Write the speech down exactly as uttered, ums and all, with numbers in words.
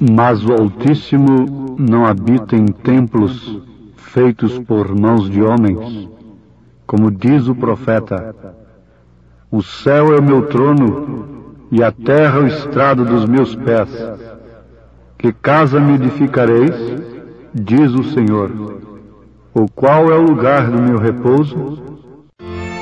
Mas o Altíssimo não habita em templos feitos por mãos de homens, como diz o profeta: o céu é o meu trono e a terra o estrado dos meus pés. Que casa me edificareis, diz o Senhor, ou qual é o lugar do meu repouso?